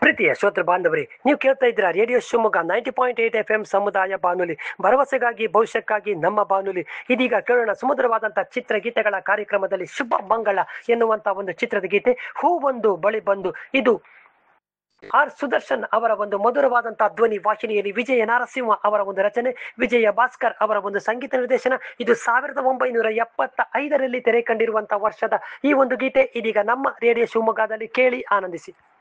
ಪ್ರೀತಿಯ ಶ್ರೋತೃ ಬಾಂಧವರೇ, ನೀವು ಕೇಳ್ತಾ ಇದ್ದೀರಾ ರೇಡಿಯೋ ಶಿವಮೊಗ್ಗ 90.8 FM ಸಮುದಾಯ ಬಾನುಲಿ, ಭರವಸೆಗಾಗಿ ಭವಿಷ್ಯಕ್ಕಾಗಿ ನಮ್ಮ ಬಾನುಲಿ. ಇದೀಗ ಕೇಳೋಣ ಸುಮಧುರವಾದಂತಹ ಚಿತ್ರಗೀತೆಗಳ ಕಾರ್ಯಕ್ರಮದಲ್ಲಿ ಶುಭ ಮಂಗಳ ಎನ್ನುವಂತಹ ಒಂದು ಚಿತ್ರದ ಗೀತೆ ಹೂವೊಂದು ಬಳಿ ಬಂದು. ಇದು ಆರ್ ಸುದರ್ಶನ್ ಅವರ ಒಂದು ಮಧುರವಾದಂತಹ ಧ್ವನಿ ವಾಹಿನಿಯಲ್ಲಿ ವಿಜಯ ನರಸಿಂಹ ಅವರ ಒಂದು ರಚನೆ, ವಿಜಯ ಭಾಸ್ಕರ್ ಅವರ ಒಂದು ಸಂಗೀತ ನಿರ್ದೇಶನ. ಇದು 1975ರಲ್ಲಿ ತೆರೆ ಕಂಡಿರುವಂತಹ ವರ್ಷದ ಈ ಒಂದು ಗೀತೆ ಇದೀಗ ನಮ್ಮ ರೇಡಿಯೋ ಶಿವಮೊಗ್ಗದಲ್ಲಿ ಕೇಳಿ ಆನಂದಿಸಿ.